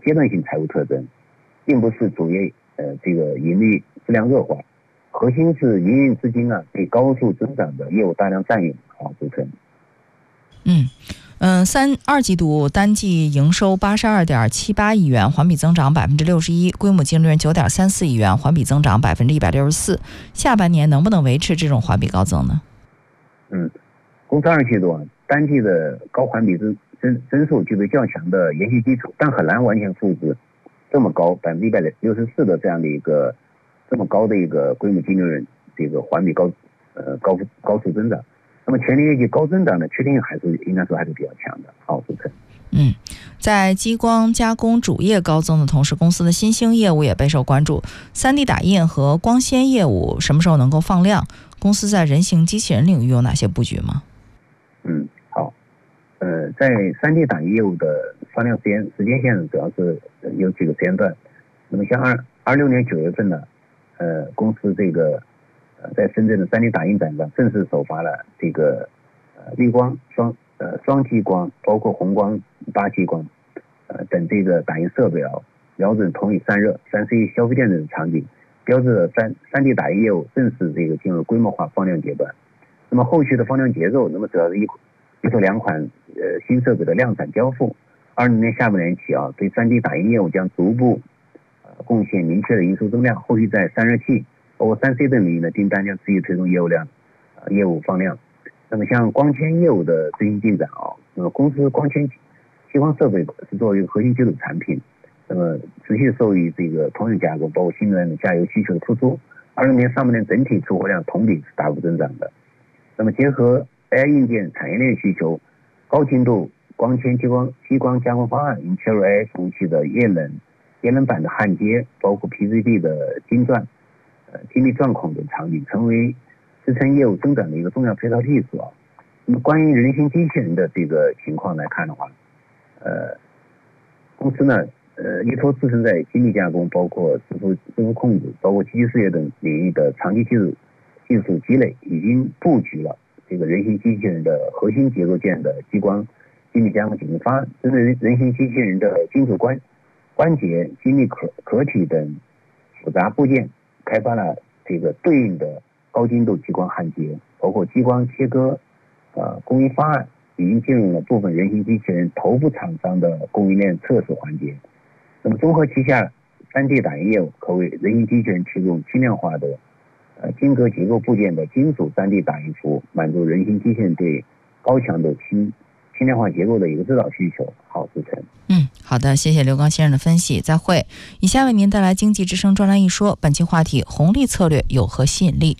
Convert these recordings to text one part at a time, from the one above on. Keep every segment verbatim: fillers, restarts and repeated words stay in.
阶段性财务特征，并不是主业呃这个盈利质量恶化，核心是营运资金啊被高速增长的业务大量占用啊组成。 嗯嗯，三二季度单季营收八十二点七八亿元，环比增长百分之六十一，规模净利润九点三四亿元，环比增长百分之一百六十四。下半年能不能维持这种环比高增呢？ 嗯，公司二季度啊，单季的高环比增增增速具备较强的延续基础，但很难完全复制这么高百分之一百六十四的这样的一个这么高的一个规模净利润，这个环比高呃高高速增长。那么全年业绩高增长的确定性还是应该说还是比较强的。好，主持人。 嗯，在激光加工主业高增的同时，公司的新兴业务也备受关注。三 D 打印和光纤业务什么时候能够放量？公司在人形机器人领域有哪些布局吗？ 嗯，好。呃，在 三 D 打印业务的放量时间时间线主要是有几个时间段。那么像二二六年九月份呢，呃，公司这个呃在深圳的 三 D 打印展上正式首发了这个呃绿光双呃双激光，包括红光、八激光呃等这个打印设备啊，瞄准同理散热、三 C 消费电子场景，标志着三 3D 打印业务正式这个进入规模化放量阶段。那么后续的放量节奏，那么主要是一一头两款呃新设备的量产交付。二零年下半年起啊，对 三 D 打印业务将逐步呃贡献明确的营收增量。后续在散热器包括三 C 等领域的订单将持续推动业务量呃业务放量。那么像光纤业务的最新进展啊，那么公司光纤激光设备是作为一个核心基础产品，那么持续受益这个通用加工包括新能源的加油需求的突出。二零年上半年整体出货量同比是大幅增长的。那么结合 A I 硬件产业链需求，高精度光纤激光激光加工方案已切入 A I 服务器的液冷、液冷板的焊接，包括 P C B 的晶钻、呃精密钻孔等场景，成为支撑业务增长的一个重要配套技术啊。那么关于人形机器人的这个情况来看的话，呃，公司呢，呃，依托自身在精密加工、包括支付支付控制、包括机器视觉等领域的长期技术技术积累，已经布局了这个人形机器人的核心结构件的激光精密加工解决方案，针对人形机器人的金属关关节、精密壳壳体等复杂部件，开发了这个对应的高精度激光焊接，包括激光切割呃工艺方案，已经进入了部分人形机器人头部厂商的供应链测试环节。那么综合旗下 三 D 打印业务，可为人形机器人提供轻量化的呃晶格结构部件的金属 三 D 打印服务，满足人形机器人对高强度轻轻量化结构的一个制造需求。好，主持人。 嗯，好的，谢谢刘刚先生的分析，再会。以下为您带来经济之声专栏一说，本期话题：红利策略有何吸引力？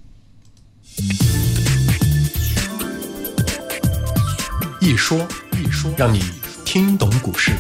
一说一说，让你听懂股市。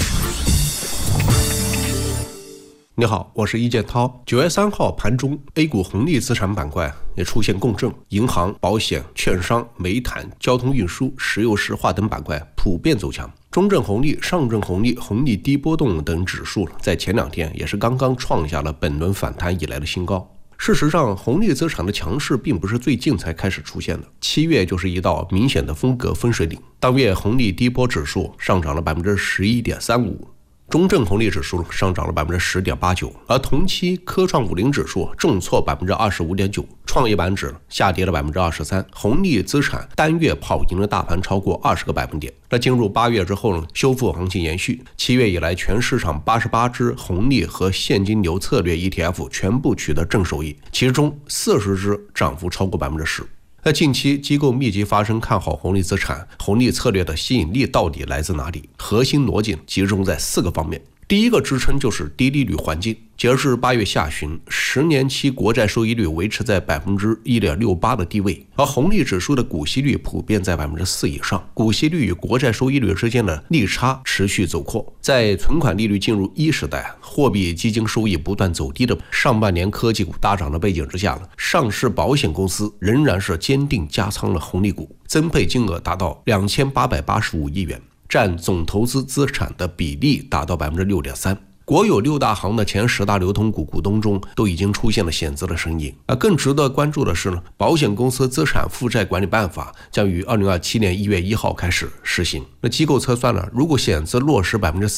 你好，我是易建涛。九月三号盘中 A 股红利资产板块也出现共振，银行、保险、券商、煤炭、交通运输、石油石化等板块普遍走强。中证红利、上证红利、红利低波动等指数在前两天也是刚刚创下了本轮反弹以来的新高。事实上，红利资产的强势并不是最近才开始出现的，七月就是一道明显的风格分水岭。当月红利低波指数上涨了 百分之十一点三五，中证红利指数上涨了 百分之十点八九， 而同期科创五零指数重挫 百分之二十五点九， 创业板指下跌了 百分之二十三， 红利资产单月跑赢了大盘超过二十个百分点。那进入八月之后呢，修复行情延续，七月以来全市场八十八只红利和现金流策略 E T F 全部取得正收益，其中四十只涨幅超过 百分之十。那近期机构密集发声看好红利资产，红利策略的吸引力到底来自哪里？核心逻辑集中在四个方面。第一个支撑就是低利率环境，截至八月下旬，十年期国债收益率维持在 百分之一点六八 的低位，而红利指数的股息率普遍在 百分之四 以上，股息率与国债收益率之间的利差持续走扩。在存款利率进入一时代，货币基金收益不断走低的上半年科技股大涨的背景之下，上市保险公司仍然是坚定加仓了红利股，增配金额达到两千八百八十五亿元，占总投资资产的比例达到 百分之六点三。国有六大行的前十大流通股股东中都已经出现了险资的身影。而更值得关注的是呢，保险公司资产负债管理办法将于二零二七年一月一号开始实行。那机构测算了，如果险资落实 百分之